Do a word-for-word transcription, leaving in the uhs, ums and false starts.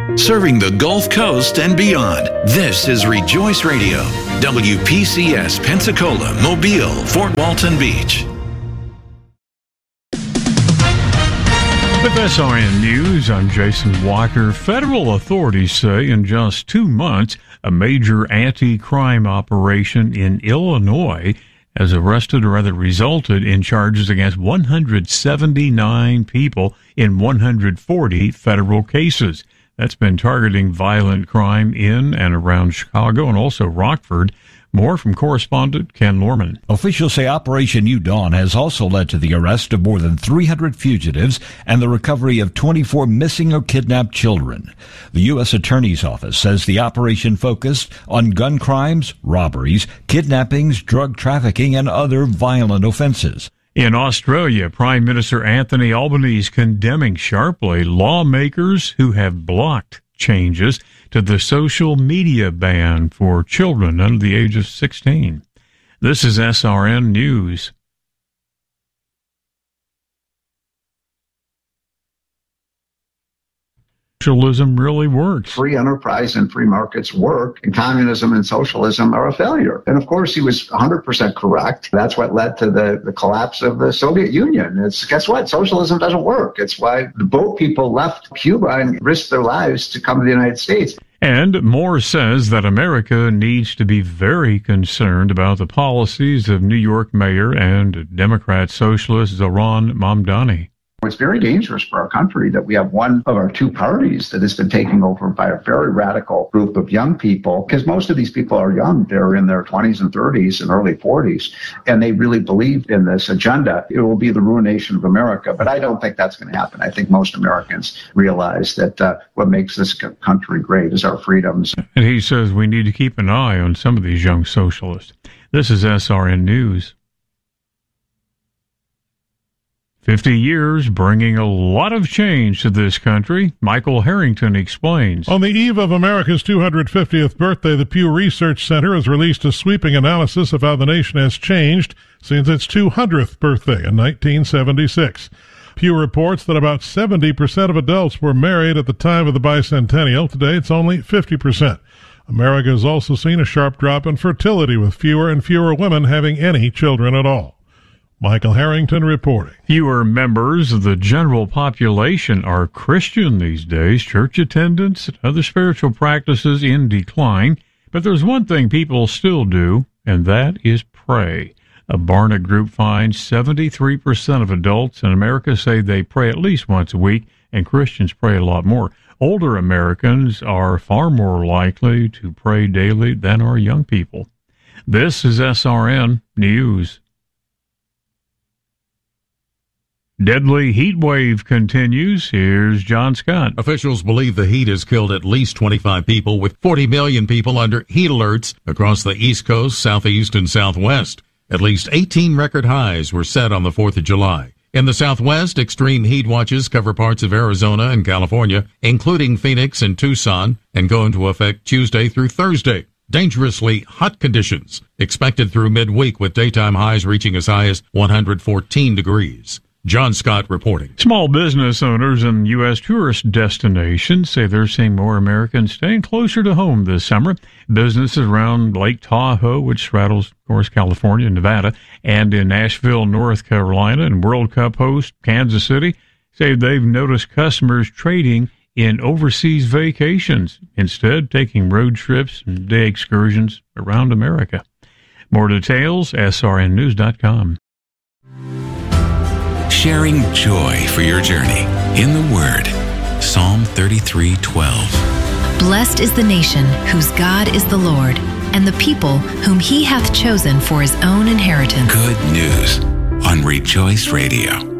Serving the Gulf Coast and beyond, this is Rejoice Radio, W P C S Pensacola, Mobile, Fort Walton Beach. With S R N News, I'm Jason Walker. Federal authorities say in just two months, a major anti-crime operation in Illinois has arrested or rather resulted in charges against one hundred seventy-nine people in one hundred forty federal cases. That's been targeting violent crime in and around Chicago and also Rockford. More from correspondent Ken Lorman. Officials say Operation New Dawn has also led to the arrest of more than three hundred fugitives and the recovery of twenty-four missing or kidnapped children. The U S Attorney's Office says the operation focused on gun crimes, robberies, kidnappings, drug trafficking, and other violent offenses. In Australia, Prime Minister Anthony Albanese is condemning sharply lawmakers who have blocked changes to the social media ban for children under the age of sixteen. This is S R N News. Socialism really works. Free enterprise and free markets work, and communism and socialism are a failure. And of course, he was one hundred percent correct. That's what led to the, the collapse of the Soviet Union. It's, guess what? Socialism doesn't work. It's why the boat people left Cuba and risked their lives to come to the United States. And Moore says that America needs to be very concerned about the policies of New York Mayor and Democrat Socialist Zohran Mamdani. It's very dangerous for our country that we have one of our two parties that has been taken over by a very radical group of young people, because most of these people are young. They're in their twenties and thirties and early forties, and they really believe in this agenda. It will be the ruination of America, but I don't think that's going to happen. I think most Americans realize that uh, what makes this country great is our freedoms. And he says we need to keep an eye on some of these young socialists. This is S R N News. Fifty years bringing a lot of change to this country. Michael Harrington explains. On the eve of America's two hundred fiftieth birthday, the Pew Research Center has released a sweeping analysis of how the nation has changed since its two hundredth birthday in nineteen seventy-six. Pew reports that about seventy percent of adults were married at the time of the bicentennial. Today, it's only fifty percent. America has also seen a sharp drop in fertility, with fewer and fewer women having any children at all. Michael Harrington reporting. Fewer members of the general population are Christian these days. Church attendance and other spiritual practices in decline. But there's one thing people still do, and that is pray. A Barna Group finds seventy-three percent of adults in America say they pray at least once a week, and Christians pray a lot more. Older Americans are far more likely to pray daily than are young people. This is S R N News. Deadly heat wave continues. Here's John Scott. Officials believe the heat has killed at least twenty-five people, with forty million people under heat alerts across the East Coast, Southeast, and Southwest. At least eighteen record highs were set on the fourth of July. In the Southwest, extreme heat watches cover parts of Arizona and California, including Phoenix and Tucson, and go into effect Tuesday through Thursday. Dangerously hot conditions expected through midweek, with daytime highs reaching as high as one hundred fourteen degrees. John Scott reporting. Small business owners in U S tourist destinations say they're seeing more Americans staying closer to home this summer. Businesses around Lake Tahoe, which straddles, of course, California and Nevada, and in Nashville, North Carolina, and World Cup host Kansas City, say they've noticed customers trading in overseas vacations, instead taking road trips and day excursions around America. More details, S R N news dot com. Sharing joy for your journey in the Word. Psalm thirty-three twelve. Blessed is the nation whose God is the Lord, and the people whom he hath chosen for his own inheritance. Good news on Rejoice Radio.